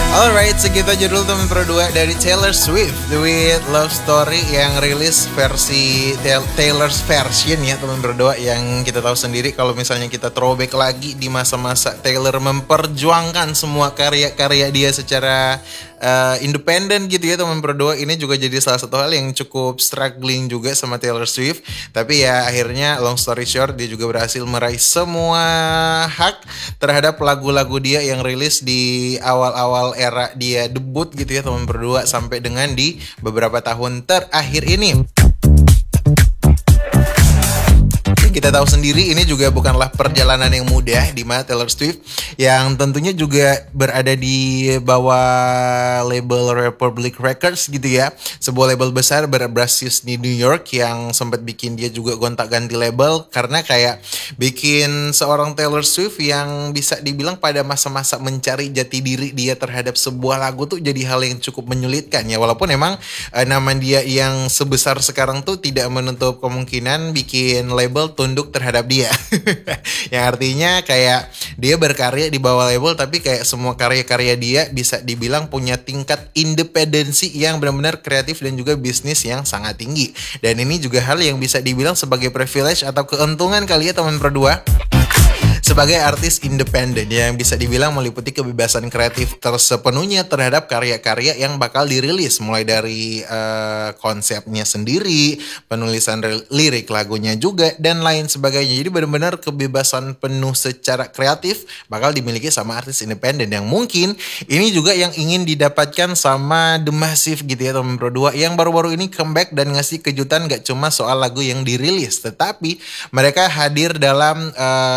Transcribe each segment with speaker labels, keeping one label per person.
Speaker 1: Alright, segitu judul teman berdua dari Taylor Swift with Love Story yang rilis versi Taylor's version ya teman berdua, yang kita tahu sendiri kalau misalnya kita throwback lagi di masa-masa Taylor memperjuangkan semua karya-karya dia secara independen gitu ya teman berdua. Ini juga jadi salah satu hal yang cukup struggling juga sama Taylor Swift, tapi ya akhirnya long story short dia juga berhasil meraih semua hak terhadap lagu-lagu dia yang rilis di awal-awal era dia debut gitu ya teman berdua, sampai dengan di beberapa tahun terakhir ini. Kita tahu sendiri ini juga bukanlah perjalanan yang mudah di mana Taylor Swift yang tentunya juga berada di bawah label Republic Records gitu ya, sebuah label besar berbasis di New York yang sempat bikin dia juga gonta-ganti label karena kayak bikin seorang Taylor Swift yang bisa dibilang pada masa-masa mencari jati diri dia terhadap sebuah lagu tuh jadi hal yang cukup menyulitkan ya, walaupun emang nama dia yang sebesar sekarang tuh tidak menutup kemungkinan bikin label tunduk terhadap dia. Yang artinya kayak dia berkarya di bawah label, tapi kayak semua karya-karya dia bisa dibilang punya tingkat independensi yang benar-benar kreatif dan juga bisnis yang sangat tinggi. Dan ini juga hal yang bisa dibilang sebagai privilege atau keuntungan kali ya teman berdua, sebagai artis independen yang bisa dibilang meliputi kebebasan kreatif tersepenuhnya terhadap karya-karya yang bakal dirilis, mulai dari konsepnya sendiri, penulisan lirik lagunya juga, dan lain sebagainya. Jadi benar-benar kebebasan penuh secara kreatif bakal dimiliki sama artis independen, yang mungkin ini juga yang ingin didapatkan sama The Massive gitu ya teman berdua, yang baru-baru ini comeback dan ngasih kejutan gak cuma soal lagu yang dirilis, tetapi mereka hadir dalam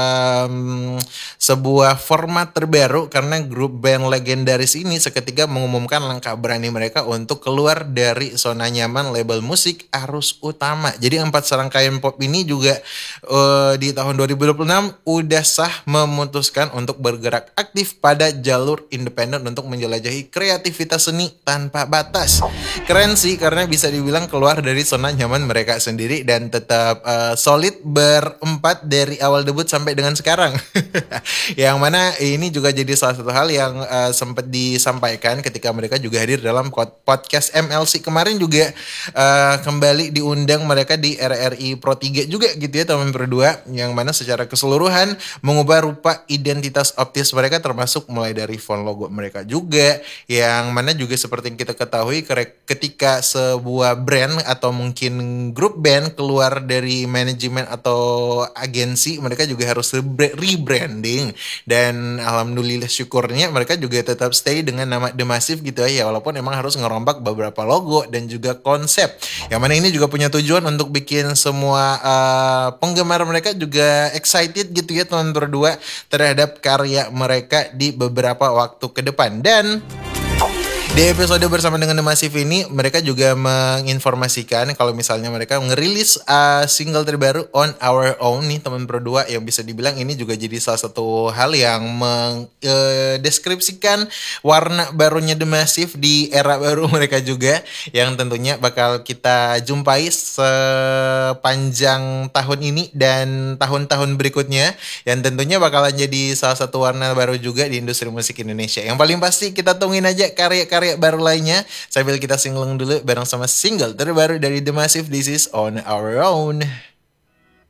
Speaker 1: sebuah format terbaru karena grup band legendaris ini seketika mengumumkan langkah berani mereka untuk keluar dari zona nyaman label musik arus utama. Jadi 4 serangkaian pop ini juga di tahun 2026 udah sah memutuskan untuk bergerak aktif pada jalur independen untuk menjelajahi kreativitas seni tanpa batas. Keren sih karena bisa dibilang keluar dari zona nyaman mereka sendiri dan tetap solid berempat dari awal debut sampai dengan sekarang. Yang mana ini juga jadi salah satu hal yang sempat disampaikan ketika mereka juga hadir dalam podcast MLC kemarin juga, kembali diundang mereka di RRI Pro 3 juga gitu ya teman berdua, yang mana secara keseluruhan mengubah rupa identitas optis mereka, termasuk mulai dari font logo mereka juga, yang mana juga seperti yang kita ketahui ketika sebuah brand atau mungkin grup band keluar dari manajemen atau agensi, mereka juga harus rebranding, dan alhamdulillah syukurnya mereka juga tetap stay dengan nama The Massive gitu ya, walaupun emang harus ngerombak beberapa logo dan juga konsep, yang mana ini juga punya tujuan untuk bikin semua penggemar mereka juga excited gitu ya teman berdua terhadap karya mereka di beberapa waktu ke depan. Dan di episode bersama dengan The Massive ini mereka juga menginformasikan kalau misalnya mereka ngerilis single terbaru On Our Own nih teman berdua, yang bisa dibilang ini juga jadi salah satu hal yang mendeskripsikan warna barunya The Massive di era baru mereka juga, yang tentunya bakal kita jumpai sepanjang tahun ini dan tahun-tahun berikutnya, yang tentunya bakalan jadi salah satu warna baru juga di industri musik Indonesia. Yang paling pasti kita tungguin aja karya-karya baru lainnya sambil kita singleng dulu bareng sama single terbaru dari The Massive, This Is On Our Own.